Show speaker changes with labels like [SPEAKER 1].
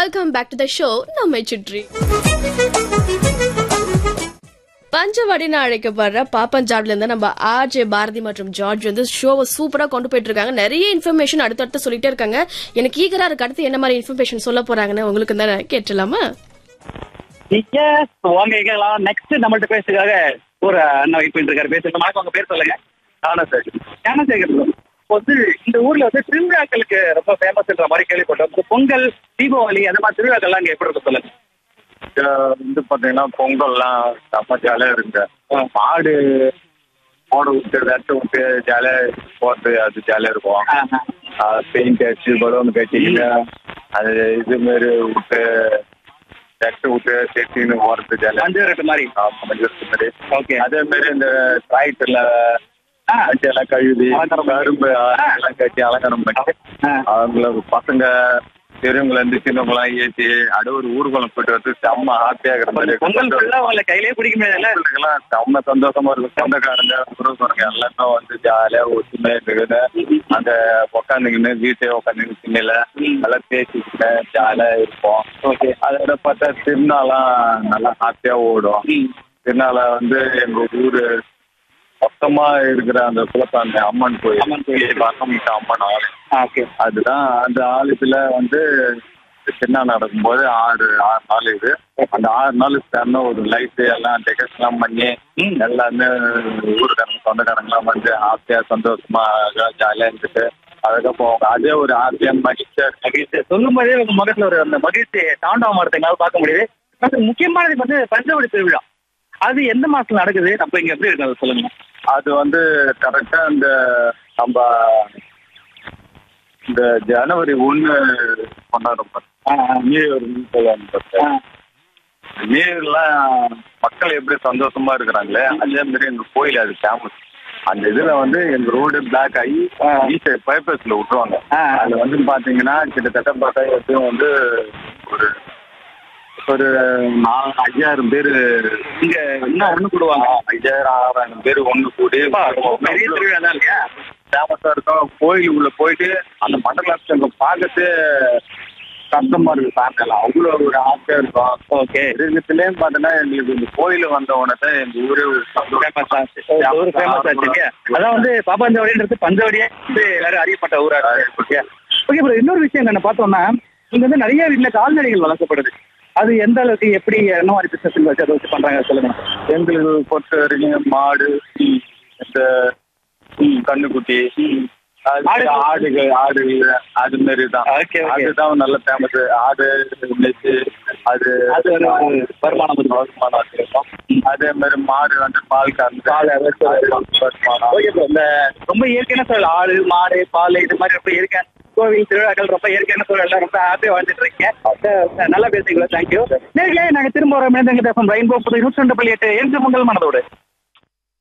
[SPEAKER 1] Welcome back to the show நம்மை சுற்றி. பஞ்சவடின்னு அழைக்கப்படுற பாப்பஞ்சாட்ல இருந்து நம்ம ஆர்ஜே பாரதி மற்றும் ஜார்ஜ் வந்து ஷோவை சூப்பரா கொண்டு போயிட்டு இருக்காங்க. நிறைய இன்ஃபர்மேஷன் அடுத்தடுத்து சொல்லிட்டே இருக்காங்க. எனக்கு ஈகரா இருக்கு அடுத்து என்ன மாதிரி இன்ஃபர்மேஷன் சொல்ல போறாங்கன்னு உங்களுக்கு தான் கேட்டலாமா?
[SPEAKER 2] நெக்ஸ்ட் நம்மள்ட்ட பேசுறதுக்காக ஒரு அண்ணா வெயிட் பண்ணிட்டு இருக்காரு. பேசுறதுக்கு உங்க பேர் சொல்லுங்க. ஞானசேகர் வந்து இந்த ஊர்ல வந்து திருவிழாக்களுக்கு ரொம்ப ஃபேமஸ்ன்ற மாதிரி கேள்விப்பட்டோம். பொங்கல், தீபாவளி அந்த மாதிரி திருவிழாக்கள்லாம் அங்க எப்படி இருக்கு சொல்லுங்க.
[SPEAKER 3] வந்து பாத்தீங்கன்னா பொங்கல்லாம் செம்ம ஜாலியா இருக்குங்க. மாடு விட்டு வெட்ட விட்டு ஜாலியா போறது, அது ஜாலியா இருக்கும். பெயிண்ட் அடிச்சு பலூன் கட்டிக்கிட்டு அது இது மாரி விட்டு வெட்ட விட்டு செட்டின்னு போறது ஜாலியா
[SPEAKER 2] மஞ்சள் மாதிரி.
[SPEAKER 3] மாதிரி
[SPEAKER 2] ஓகே.
[SPEAKER 3] அதே மாதிரி இந்த டிராக்டர்ல எல்லாம் கழுவி கரும்பு எல்லாம் கட்டி அலங்காரம் பண்ணி அவங்கள பசங்க பெரியவங்கள இருந்து சின்னவங்க எல்லாம் ஏற்றி அப்படியே ஒரு ஊர்வலம் போயிட்டு வந்து செம்ம ஹாப்பியா இருக்கிற மாதிரி
[SPEAKER 2] பொங்கல் கையிலேயே பிடிக்க முடியாது.
[SPEAKER 3] செம்ம சந்தோஷமா இருக்கும். சொந்தக்காரங்க உறவுக்காரங்க எல்லாருமே வந்து ஜாலியா ஒற்றுமையா இருக்குது. அங்க உட்காந்துக்கின்னு வீட்டையே உட்காந்து சின்ன நல்லா பேசிக்கிட்டு ஜாலியா இருப்போம். அதோட பார்த்தா திருநாளாம் நல்லா ஹாப்பியா ஓடும். திருநாள வந்து எங்க ஊரு மொத்தமா இருக்கிற அந்த குலசாமி அம்மன் கோயில் பசமிட்ட அம்மன் ஆலயம். அதுதான் அந்த ஆலயத்துல வந்து சின்ன நடக்கும்போது ஆறு நாள் இது. அந்த 6 நாள் சேர்ந்த ஒரு லைட்டு எல்லாம் டெக்கரேஷன் எல்லாம் பண்ணி எல்லாமே ஊருக்காரங்க சொந்தக்காரங்களாம் வந்து ஹாப்பியா சந்தோஷமா ஜாலியா இருந்துட்டு அதுக்கப்புறம் அதே ஒரு ஹாப்பியா மகிழ்ச்சி
[SPEAKER 2] சொல்லும் போதே உங்க முகத்துல ஒரு அந்த மகிழ்ச்சி தாண்டவ மாட்டேங்கால பார்க்க முடியுது. முக்கியமானது வந்து பஞ்சவடி திருவிழா. அது எந்த மாசத்துல நடக்குது? நம்ம இங்க எப்படி இருக்கு சொல்லுங்க.
[SPEAKER 3] அது வந்து கரெக்டா இந்த நம்ம இந்த ஜனவரி 1 கொண்டாடும் நியூ இயர். நியூ இயர்லாம் மக்கள் எப்படி சந்தோஷமா இருக்கிறாங்களே அதே மாதிரி எங்க கோயில் அது ஃபேமஸ். அந்த இதுல வந்து எங்க ரோடு பிளாக் ஆகி பைபஸ்ல விட்டுருவாங்க. அது வந்து பாத்தீங்கன்னா கிட்டத்தட்ட பார்த்தா எப்பயும் வந்து ஒரு 5000 பேரு
[SPEAKER 2] இங்க இன்னும் ஒண்ணு கூடுவாங்க.
[SPEAKER 3] 5000-6000 பேரு ஒண்ணு கூடி
[SPEAKER 2] பெரிய திருவிழா தான் இல்லையா?
[SPEAKER 3] ஃபேமஸா இருக்கும். கோயில் உள்ள போயிட்டு அந்த மண்டல பார்க்கறது கஷ்டமா இருக்கு. பார்க்கலாம் அவ்வளோ ஒரு ஆசையா இருக்கும்.
[SPEAKER 2] ஓகே.
[SPEAKER 3] இதுலயும் பாத்தீங்கன்னா எங்களுக்கு இந்த கோயில வந்த உடனே எங்க ஊரே
[SPEAKER 2] ஃபேமஸ் ஆச்சு. அதான் வந்து பாப்பாஞ்சவடின்றது பஞ்சவடியே வந்து எல்லாரும் அறியப்பட்ட ஊரா இருக்கு. ஓகே ப்ரோ, இன்னொரு விஷயம் என்ன பார்த்தோம்னா இங்க வந்து நிறைய வீட்டுல கால்நடைகள் வளர்க்கப்படுது. அது எந்த அளவுக்கு எப்படி என்ன மாதிரி பிசினஸ் வச்சு அதை வச்சு பண்றாங்க சொல்லுங்க.
[SPEAKER 3] எங்களுக்கு பொறுத்த வரைக்கும் மாடு, இந்த கண்ணுக்குட்டி, ஆடுகள் அது மாதிரி தான். அதுதான் நல்ல ஃபேமஸ். ஆடு நெச்சு அது
[SPEAKER 2] வருமானம்
[SPEAKER 3] இருக்கும். அதே மாதிரி மாடு வந்து பால் கறந்து
[SPEAKER 2] இந்த ரொம்ப இயற்கையான சூழல். ஆடு மாடு பால் இது மாதிரி ரொம்ப இயற்கை கோவில் திருவிழாக்கள் ரொம்ப இயற்கையான சூழல் ரொம்ப ஹாப்பியா வாழ்ந்துட்டு இருக்கீங்க. நல்லா பேசுறீங்களா? தேங்க்யூ. நேர்களே, நாங்க திரும்ப ஒரு ரெயின்போ புது 102.8 மங்கள மனதோடு.